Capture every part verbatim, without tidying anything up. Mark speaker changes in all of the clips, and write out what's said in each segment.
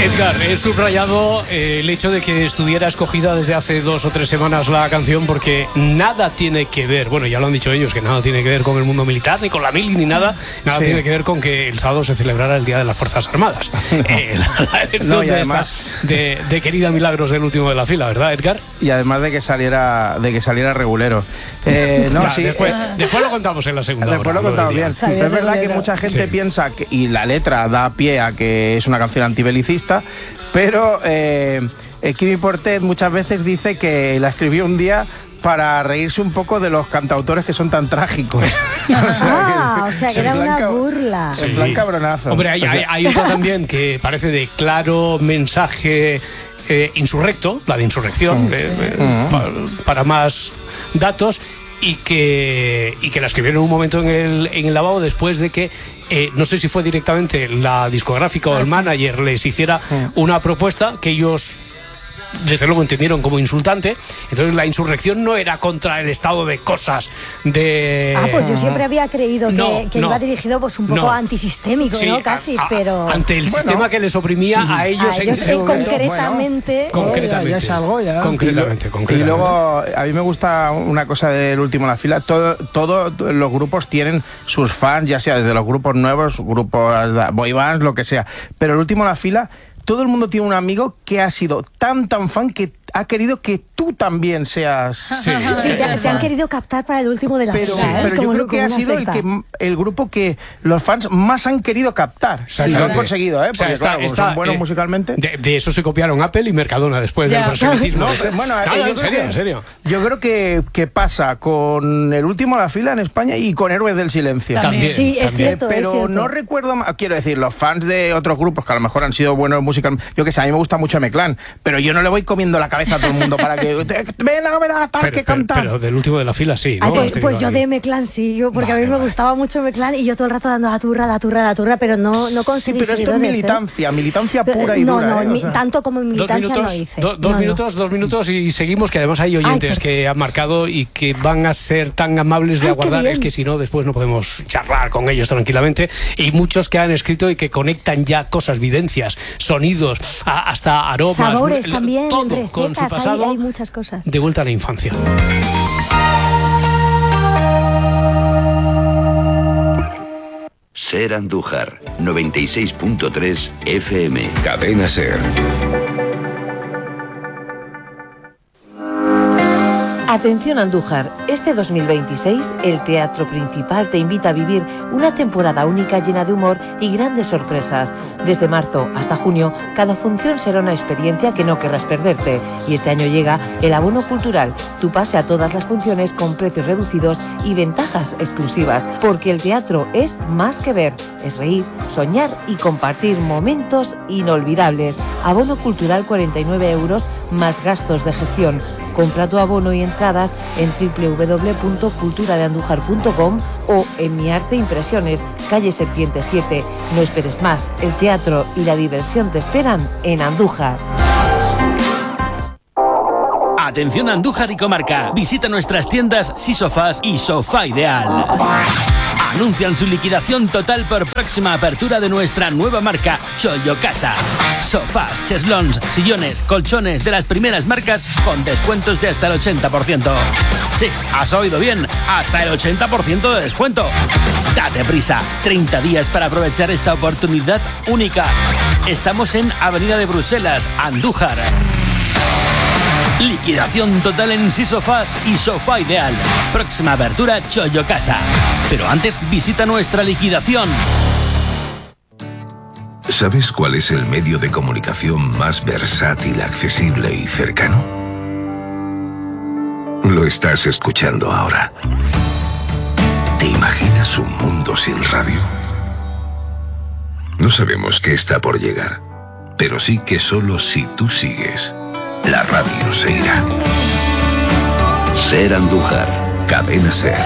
Speaker 1: Edgar, he subrayado eh, el hecho de que estuviera escogida desde hace dos o tres semanas la canción porque nada tiene que ver, bueno, ya lo han dicho ellos, que nada tiene que ver con el mundo militar, ni con la mili, ni nada, nada sí. tiene que ver con que el sábado se celebrara el Día de las Fuerzas Armadas. No. Eh, la, la elección no, y además, de, esta, de, de querida Milagros del último de la fila, ¿verdad, Edgar?
Speaker 2: Y además de que saliera, de que saliera regulero. Eh, no,
Speaker 1: ya,
Speaker 2: sí,
Speaker 1: después,
Speaker 2: eh,
Speaker 1: después lo contamos en la segunda
Speaker 2: Después
Speaker 1: hora,
Speaker 2: lo contamos bien.
Speaker 3: Sí,
Speaker 2: pero es verdad que mucha gente sí. piensa, que, y la letra da pie a que es una canción antibelicista, pero eh, Quimi Portet muchas veces dice que la escribió un día para reírse un poco de los cantautores que son tan trágicos.
Speaker 3: O sea, ah, que, o sea que era una cab- burla.
Speaker 2: En plan cabronazo.
Speaker 1: Hombre, hay, hay, hay otra también que parece de claro mensaje eh, insurrecto, la de insurrección, mm, eh, sí. eh, mm. pa, para más datos, y que, y que la escribieron en un momento en el, en el lavabo después de que Eh, no sé si fue directamente la discográfica o ah, el sí. manager les hiciera sí. una propuesta que ellos desde luego entendieron como insultante. Entonces la insurrección no era contra el estado de cosas de...
Speaker 3: Ah, pues yo siempre había creído que,
Speaker 1: no,
Speaker 3: que
Speaker 1: no,
Speaker 3: iba dirigido pues un poco
Speaker 1: no.
Speaker 3: antisistémico, sí, ¿no? Casi,
Speaker 1: a, a,
Speaker 3: pero...
Speaker 1: Ante el
Speaker 2: bueno,
Speaker 1: sistema que les oprimía uh-huh. a ellos
Speaker 3: a
Speaker 1: en
Speaker 3: ellos
Speaker 1: ese momento.
Speaker 3: Concretamente...
Speaker 1: Bueno, concretamente.
Speaker 4: Ya, ya salgo, ya.
Speaker 1: Concretamente,
Speaker 2: y,
Speaker 1: concretamente.
Speaker 2: Y luego, a mí me gusta una cosa del último en la fila. Todos todo, los grupos tienen sus fans, ya sea desde los grupos nuevos, grupos boy bands, lo que sea. Pero el último en la fila... Todo el mundo tiene un amigo que ha sido tan, tan fan que ha querido que tú también seas...
Speaker 3: Sí, sí te, te han querido captar para el último de la
Speaker 2: pero,
Speaker 3: fila, ¿eh?
Speaker 2: Pero
Speaker 3: como,
Speaker 2: yo creo que ha sido el, que, el grupo que los fans más han querido captar. Y lo han conseguido, ¿eh? Porque, o sea, está, claro, está, son buenos eh, musicalmente.
Speaker 1: De, de eso se copiaron Apple y Mercadona después ya. del proselitismo.
Speaker 2: No, pero, bueno,
Speaker 1: no,
Speaker 2: eh,
Speaker 1: no,
Speaker 2: yo
Speaker 1: en serio,
Speaker 2: que,
Speaker 1: en serio.
Speaker 2: Yo creo que, que pasa con el último de la fila en España y con Héroes del Silencio.
Speaker 3: También. Sí, es
Speaker 2: también.
Speaker 3: cierto,
Speaker 2: Pero
Speaker 3: es cierto.
Speaker 2: no recuerdo, quiero decir, los fans de otros grupos que a lo mejor han sido buenos musicalmente. Yo que sé, a mí me gusta mucho M-Clan, pero yo no le voy comiendo la cabeza a todo el mundo para que... Ven a ver a tal que cantar.
Speaker 1: Pero del último de la fila sí, ¿no?
Speaker 3: Ah, pues, pues yo de M-Clan sí, yo, porque vale, a mí me vale. gustaba mucho M-Clan y yo todo el rato dando la turra, la turra, la turra, pero no, no conseguí.
Speaker 2: Sí, pero esto es militancia, ¿eh? militancia pura y
Speaker 3: no,
Speaker 2: dura.
Speaker 3: No,
Speaker 2: ¿eh?
Speaker 3: no,
Speaker 2: o sea,
Speaker 3: tanto como en militancia
Speaker 1: dos minutos,
Speaker 3: no hice.
Speaker 1: Do, dos
Speaker 3: no,
Speaker 1: minutos,
Speaker 3: no.
Speaker 1: dos minutos y seguimos, que además hay oyentes Ay, que han marcado y que van a ser tan amables de Ay, aguardar, es que si no, después no podemos charlar con ellos tranquilamente. Y muchos que han escrito y que conectan ya cosas, vivencias, sonidos, a, hasta aromas.
Speaker 3: Sabores también,
Speaker 1: todo
Speaker 3: recetas,
Speaker 1: con su pasado.
Speaker 3: Hay, hay muchas cosas.
Speaker 1: De vuelta a la infancia.
Speaker 5: Ser Andújar, noventa y seis punto tres F M.
Speaker 6: Cadena Ser.
Speaker 7: Atención Andújar, este dos mil veintiséis el Teatro Principal te invita a vivir una temporada única llena de humor y grandes sorpresas. Desde marzo hasta junio, cada función será una experiencia que no querrás perderte. Y este año llega el abono cultural, tu pase a todas las funciones con precios reducidos y ventajas exclusivas. Porque el teatro es más que ver, es reír, soñar y compartir momentos inolvidables. Abono cultural cuarenta y nueve euros más gastos de gestión. Compra tu abono y entradas en doble u doble u doble u punto cultura de andújar punto com o en Mi Arte Impresiones, calle Serpiente siete. No esperes más, el teatro y la diversión te esperan en Andújar.
Speaker 8: Atención Andújar y comarca, visita nuestras tiendas Sisofás y Sofá Ideal. Anuncian su liquidación total por próxima apertura de nuestra nueva marca Chollo Casa. Sofás, cheslons, sillones, colchones de las primeras marcas con descuentos de hasta el ochenta por ciento. Sí, has oído bien, hasta el ochenta por ciento de descuento. Date prisa, treinta días para aprovechar esta oportunidad única. Estamos en Avenida de Bruselas, Andújar. Liquidación total en Sisofás y Sofá Ideal. Próxima apertura Chollo Casa. Pero antes visita nuestra liquidación.
Speaker 6: ¿Sabes cuál es el medio de comunicación más versátil, accesible y cercano? Lo estás escuchando ahora. ¿Te imaginas un mundo sin radio? No sabemos qué está por llegar, pero sí que solo si tú sigues, la radio se irá.
Speaker 5: Ser Andújar.
Speaker 6: Cadena Ser.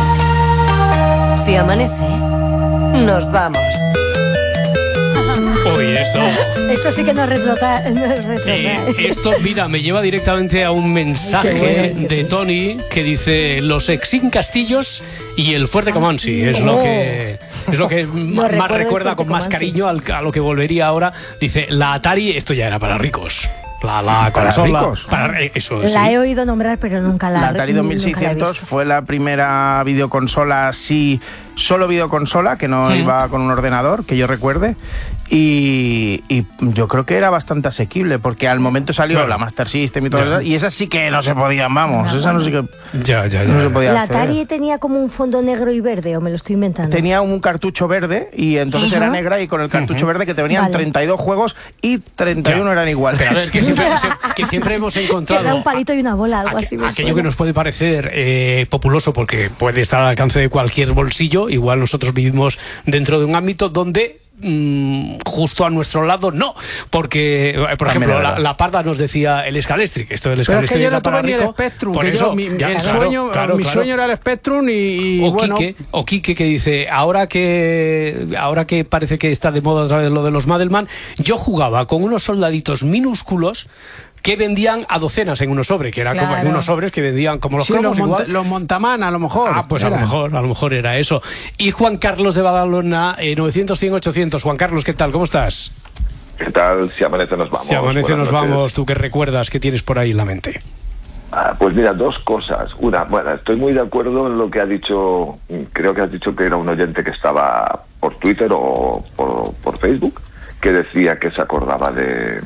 Speaker 7: Si amanece, nos vamos.
Speaker 1: Uy, esto...
Speaker 3: Eso sí que no es retrotrae. No es retrotrae.
Speaker 1: Eh, esto, mira, me lleva directamente a un mensaje
Speaker 3: Qué bueno,
Speaker 1: de Tony que dice los Exin Castillos y el Fuerte Comansi. Es lo que... Es lo que más
Speaker 3: recuerdo
Speaker 1: recuerda
Speaker 3: el
Speaker 1: con más
Speaker 3: Fuerte
Speaker 1: cariño al- a lo que volvería ahora. Dice, la Atari, esto ya era para ricos. La, la
Speaker 2: ¿Para
Speaker 1: consola.
Speaker 2: ricos?
Speaker 1: Para, eh, eso,
Speaker 3: La
Speaker 1: sí.
Speaker 3: he oído nombrar, pero nunca la
Speaker 2: La Atari
Speaker 3: nunca la he
Speaker 2: dos mil seiscientos
Speaker 3: visto.
Speaker 2: fue la primera videoconsola así, solo videoconsola, que no
Speaker 1: Mm.
Speaker 2: iba con un ordenador, que yo recuerde. Y, y yo creo que era bastante asequible, porque al momento salió
Speaker 1: Bueno.
Speaker 2: la Master System y todo
Speaker 1: Ya.
Speaker 2: eso, y esas sí que no se podían, vamos,
Speaker 3: Ah,
Speaker 2: esa no, sí que,
Speaker 1: Ya, ya, ya.
Speaker 2: no se podía
Speaker 3: ¿La
Speaker 2: hacer.
Speaker 3: Atari tenía como un fondo negro y verde o me lo estoy inventando?
Speaker 2: Tenía un cartucho verde y entonces
Speaker 3: Ajá.
Speaker 2: era negra, y con el cartucho verde que te venían
Speaker 3: Vale.
Speaker 2: treinta y dos juegos y treinta y uno
Speaker 1: Ya.
Speaker 2: eran iguales.
Speaker 1: Pero a ver, que siempre, que siempre hemos
Speaker 3: Que
Speaker 1: encontrado...
Speaker 3: era un palito y una bola, algo
Speaker 1: Aqu-
Speaker 3: así. me
Speaker 1: aquello
Speaker 3: suena.
Speaker 1: que nos puede parecer eh, populoso porque puede estar al alcance de cualquier bolsillo, igual nosotros vivimos dentro de un ámbito donde mm, justo a nuestro lado no, porque eh, por
Speaker 2: También
Speaker 1: ejemplo
Speaker 2: es
Speaker 1: la,
Speaker 2: verdad.
Speaker 1: la Parda nos decía el Scalestric, esto del
Speaker 4: Pero es que
Speaker 1: Scalestric
Speaker 4: yo
Speaker 1: era
Speaker 4: no
Speaker 1: para
Speaker 4: tuve ni el
Speaker 1: rico,
Speaker 4: Spectrum.
Speaker 1: por
Speaker 4: que
Speaker 1: eso
Speaker 4: yo, mi,
Speaker 1: ya,
Speaker 4: el
Speaker 1: claro,
Speaker 4: sueño,
Speaker 1: claro,
Speaker 4: mi
Speaker 1: claro.
Speaker 4: sueño era el Spectrum y, y
Speaker 1: o
Speaker 4: bueno.
Speaker 1: Quique, o Quique que dice, ahora que ahora que parece que está de moda otra vez lo de los Madelman, yo jugaba con unos soldaditos minúsculos que vendían a docenas en unos sobres, que eran como en
Speaker 3: Claro.
Speaker 1: unos sobres que vendían como los
Speaker 4: Sí,
Speaker 1: cromos
Speaker 4: los, monta-
Speaker 1: igual.
Speaker 4: los Montaman, a lo mejor.
Speaker 1: Ah, pues a lo
Speaker 4: era.
Speaker 1: mejor, a lo mejor era eso. Y Juan Carlos de Badalona, eh, novecientos, cien, ochocientos. Juan Carlos, ¿qué tal? ¿Cómo estás?
Speaker 9: ¿Qué tal? Si amanece nos vamos.
Speaker 1: Si amanece
Speaker 9: Buenas
Speaker 1: nos
Speaker 9: noches.
Speaker 1: vamos, ¿tú qué recuerdas? ¿Qué tienes por ahí en la mente?
Speaker 9: Ah, pues mira, dos cosas. Una, bueno, estoy muy de acuerdo en lo que ha dicho, creo que has dicho que era un oyente que estaba por Twitter o por, por Facebook, que decía que se acordaba de...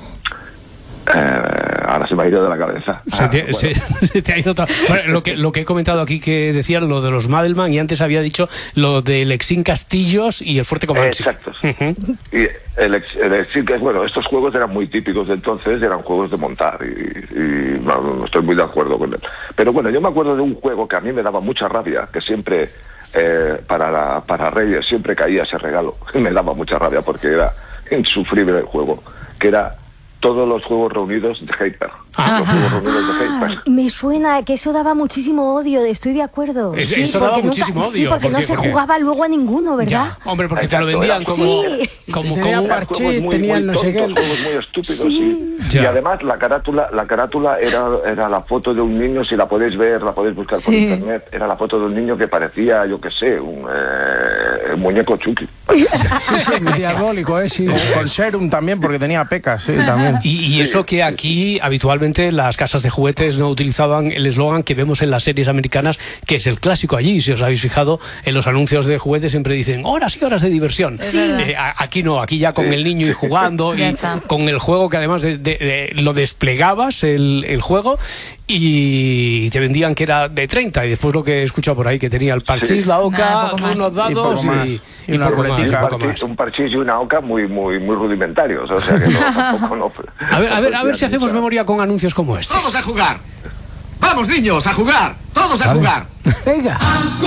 Speaker 9: Eh, ahora se me ha ido de la cabeza.
Speaker 1: Se
Speaker 9: Ah,
Speaker 1: te,
Speaker 9: bueno.
Speaker 1: se- se te ha ido otra- Bueno, lo, que, lo que he comentado aquí que decían lo de los Madelman y antes había dicho lo del Exin Castillos y el Fuerte Comansi.
Speaker 9: Exacto.
Speaker 1: Ujú.
Speaker 9: Y el, ex- el Exil, que es bueno, estos juegos eran muy típicos de entonces, eran juegos de montar y, y no, no estoy muy de acuerdo con él. Pero bueno, yo me acuerdo de un juego que a mí me daba mucha rabia, que siempre eh, para, la, para Reyes siempre caía ese regalo. Me daba mucha rabia porque era insufrible el juego, que era todos los juegos reunidos de Hyper.
Speaker 1: Ah.
Speaker 9: Los juegos reunidos de Hyper.
Speaker 3: Ah, me suena que eso daba muchísimo odio, estoy de acuerdo.
Speaker 1: Es-
Speaker 3: Sí,
Speaker 1: eso daba
Speaker 3: porque nunca-
Speaker 1: muchísimo
Speaker 3: Sí,
Speaker 1: odio,
Speaker 3: porque, no
Speaker 1: porque-
Speaker 3: se
Speaker 1: porque-
Speaker 3: jugaba luego a ninguno, ¿verdad?
Speaker 1: Ya, hombre, porque te lo
Speaker 9: Exacto,
Speaker 1: vendían
Speaker 9: era-
Speaker 1: como,
Speaker 3: Sí.
Speaker 1: como,
Speaker 4: Tenía
Speaker 1: como-
Speaker 9: Eran
Speaker 4: parche,
Speaker 9: juegos muy,
Speaker 4: tenían
Speaker 9: muy
Speaker 4: no sé qué.
Speaker 9: tontos, juegos muy estúpidos,
Speaker 3: Sí.
Speaker 9: sí.
Speaker 1: Ya.
Speaker 9: Y además la carátula, la carátula era, era la foto de un niño, si la podéis ver, la podéis buscar por
Speaker 3: Sí.
Speaker 9: internet, era la foto de un niño que parecía, yo qué sé, un, eh, un muñeco Chucky.
Speaker 4: Sí, sí, muy diabólico, ¿eh? Sí.
Speaker 2: Con Serum también, porque tenía pecas, sí, también.
Speaker 1: Y, y eso que aquí habitualmente las casas de juguetes no utilizaban el eslogan que vemos en las series americanas, que es el clásico allí. Si os habéis fijado, en los anuncios de juguetes siempre dicen horas y horas de diversión. Eh, a- aquí no, aquí ya con el niño y jugando
Speaker 7: Ya
Speaker 1: y
Speaker 7: está.
Speaker 1: con el juego que además de, de- de- lo desplegabas el, el juego y te vendían que era de treinta y después lo que he escuchado por ahí que tenía el parchís,
Speaker 9: Sí.
Speaker 1: la oca,
Speaker 7: Nada, poco más.
Speaker 1: unos dados
Speaker 2: Y poco más.
Speaker 1: y,
Speaker 2: Y una
Speaker 1: poco más,
Speaker 2: ruletica.
Speaker 1: y
Speaker 9: Un
Speaker 1: poco más.
Speaker 9: parchís, un parchís y una oca muy, muy, muy rudimentarios, o sea que no, tampoco no.
Speaker 1: A ver, a ver, a ver si
Speaker 9: no
Speaker 1: hacemos
Speaker 9: mucha-
Speaker 1: memoria con anuncios como este.
Speaker 10: Todos a jugar. Vamos, niños, a jugar. Todos a jugar.
Speaker 4: Venga.